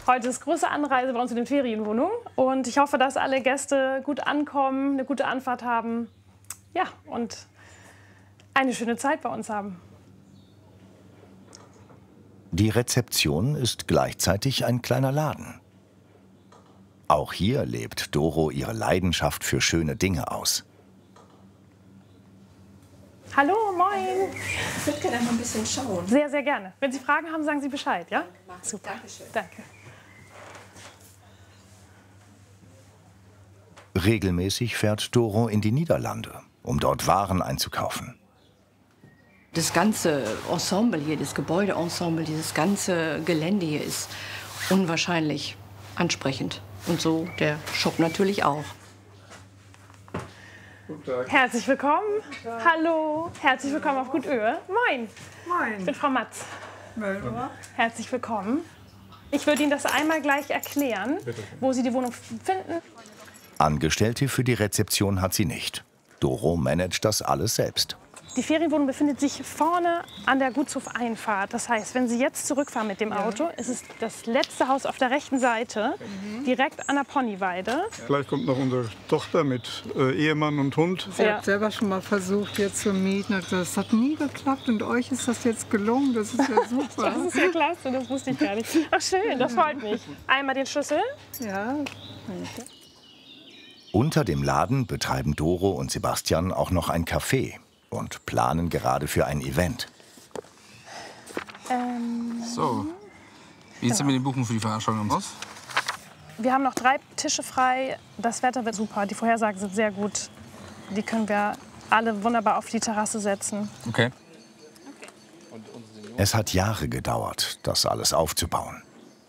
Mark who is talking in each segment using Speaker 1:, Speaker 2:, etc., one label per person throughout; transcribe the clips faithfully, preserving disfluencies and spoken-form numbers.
Speaker 1: Heute ist große Anreise bei uns in den Ferienwohnungen und ich hoffe, dass alle Gäste gut ankommen, eine gute Anfahrt haben, ja, und eine schöne Zeit bei uns haben.
Speaker 2: Die Rezeption ist gleichzeitig ein kleiner Laden. Auch hier lebt Doro ihre Leidenschaft für schöne Dinge aus.
Speaker 1: Hallo, moin.
Speaker 3: Ich würde gerne mal ein bisschen schauen.
Speaker 1: Sehr, sehr gerne. Wenn Sie Fragen haben, sagen Sie Bescheid, ja?
Speaker 3: Super. Dankeschön.
Speaker 1: Danke.
Speaker 2: Regelmäßig fährt Doro in die Niederlande, um dort Waren einzukaufen.
Speaker 3: Das ganze Ensemble hier, das Gebäudeensemble, dieses ganze Gelände hier ist unwahrscheinlich ansprechend. Und so der Shop natürlich auch.
Speaker 1: Herzlich willkommen. Hallo. Herzlich willkommen auf Gut Oehe. Moin.
Speaker 4: Moin.
Speaker 1: Ich bin Frau Matz.
Speaker 4: Möldner.
Speaker 1: Herzlich willkommen. Ich würde Ihnen das einmal gleich erklären, wo Sie die Wohnung finden.
Speaker 2: Angestellte für die Rezeption hat sie nicht. Doro managt das alles selbst.
Speaker 1: Die Ferienwohnung befindet sich vorne an der Gutshofeinfahrt. Das heißt, wenn Sie jetzt zurückfahren mit dem Auto, ist es das letzte Haus auf der rechten Seite, direkt an der Ponyweide.
Speaker 4: Gleich kommt noch unsere Tochter mit äh, Ehemann und Hund.
Speaker 5: Sie
Speaker 1: Ja.
Speaker 5: hat selber schon mal versucht, hier zu mieten. Hat gesagt, das hat nie geklappt und euch ist das jetzt gelungen. Das ist ja super.
Speaker 1: Das ist ja klasse, das wusste ich gar nicht. Ach schön, das freut mich. Einmal den Schlüssel.
Speaker 5: Ja,
Speaker 2: Unter dem Laden betreiben Doro und Sebastian auch noch ein Café und planen gerade für ein Event.
Speaker 1: Ähm,
Speaker 6: So, wie sieht es denn mit den Buchungen für die Veranstaltung aus?
Speaker 1: wir haben noch drei Tische frei. Das Wetter wird super. Die Vorhersagen sind sehr gut. Die können wir alle wunderbar auf die Terrasse setzen.
Speaker 6: Okay.
Speaker 2: Es hat Jahre gedauert, das alles aufzubauen.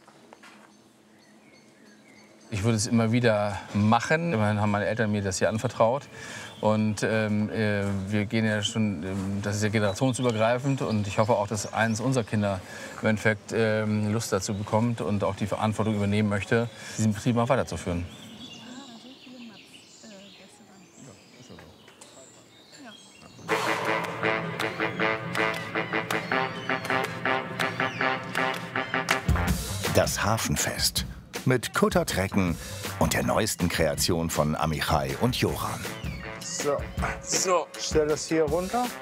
Speaker 6: Ich würde es immer wieder machen. Immerhin haben meine Eltern mir das hier anvertraut. Und ähm, äh, wir gehen ja schon, ähm, das ist ja generationsübergreifend. Und ich hoffe auch, dass eines unserer Kinder im Endeffekt ähm, Lust dazu bekommt und auch die Verantwortung übernehmen möchte, diesen Betrieb mal weiterzuführen.
Speaker 2: Das Hafenfest mit Kuttertrecken und der neuesten Kreation von Amichai und Joran.
Speaker 7: So, so, stell das hier runter.